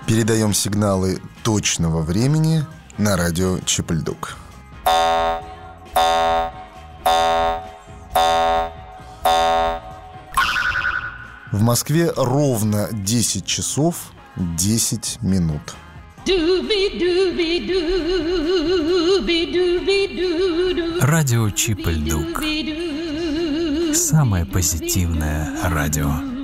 Передаем сигналы точного времени на радио Чип-Ль-Дук. В Москве ровно 10 часов 10 минут. Радио Чип-Ль-Дук. Самое позитивное радио.